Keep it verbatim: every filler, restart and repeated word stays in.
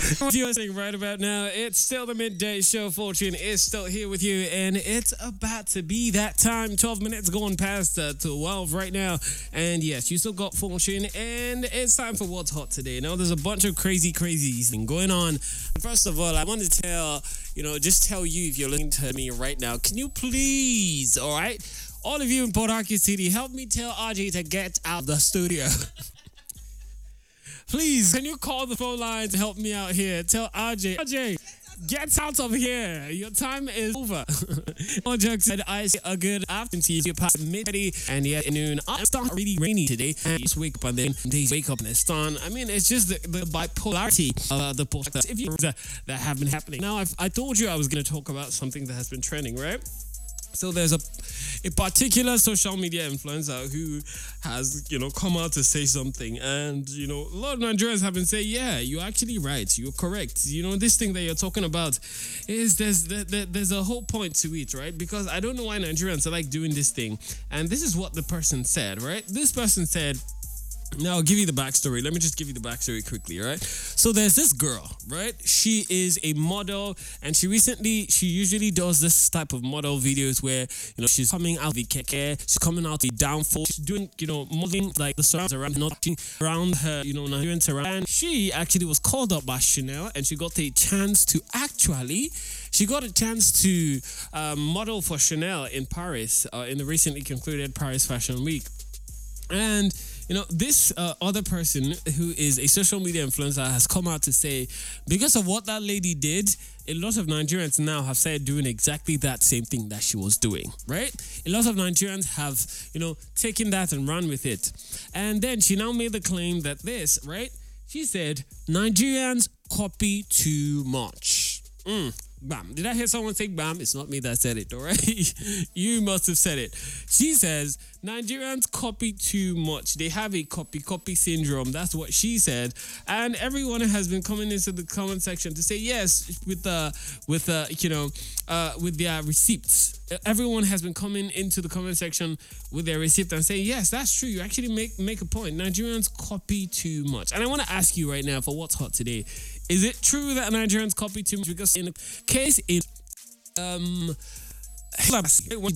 What you're listening right about now, it's still the midday show. Fortune is still here with you, and it's about to be that time. twelve minutes going past uh, twelve right now. And yes, you still got Fortune, and it's time for What's Hot today. Now, there's a bunch of crazy, crazy things going on. First of all, I want to tell, you know, just tell you if you're listening to me right now, can you please, all right, all of you in Port Harcourt City, help me tell R J to get out of the studio. Please, can you call the phone line to help me out here? Tell R J, R J, get out of here. Your time is over. All jokes said, I say a good afternoon to you. You're past midday and yet noon. It's not really rainy today. And you just wake up and then days wake up and it's done. I mean, it's just the, the bipolarity of uh, the post if you that, that have been happening. Now, I've, I told you I was going to talk about something that has been trending, right? So there's a a particular social media influencer who has, you know, come out to say something. And, you know, a lot of Nigerians have been saying, yeah, you're actually right. You're correct. You know, this thing that you're talking about is there's there, there- there's a whole point to it, right? Because I don't know why Nigerians are like doing this thing. And this is what the person said, right? This person said, now, I'll give you the backstory. Let me just give you the backstory quickly, right? So there's this girl, right? She is a model, and she recently, she usually does this type of model videos where, you know, she's coming out the keke, she's coming out the downfall, she's doing, you know, modeling like the surrounds around, not around her, you know, Nigerian surround. And she actually was called up by Chanel, and she got a chance to actually, she got a chance to um, model for Chanel in Paris, uh, in the recently concluded Paris Fashion Week. And, you know, this uh, other person who is a social media influencer has come out to say, because of what that lady did, a lot of Nigerians now have started doing exactly that same thing that she was doing, right? A lot of Nigerians have, you know, taken that and run with it. And then she now made the claim that this, right? She said, Nigerians copy too much. Mm. Bam. Did I hear someone say bam? It's not me that said it, all right? You must have said it. She says, Nigerians copy too much. They have a copy copy syndrome. That's what she said. And everyone has been coming into the comment section to say yes with the with uh, you know uh, with their receipts. Everyone has been coming into the comment section with their receipt and saying yes, that's true. You actually make make a point. Nigerians copy too much. And I want to ask you right now for What's Hot today. Is it true that Nigerians copy too much? Because in the case in um when